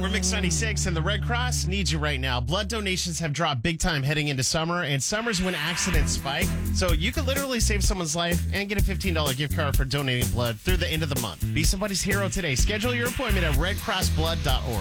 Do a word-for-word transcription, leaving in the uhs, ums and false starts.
We're Mix ninety-six, and the Red Cross needs you right now. Blood donations have dropped big time heading into summer, and summer's when accidents spike. So you could literally save someone's life and get a fifteen dollars gift card for donating blood through the end of the month. Be somebody's hero today. Schedule your appointment at red cross blood dot org.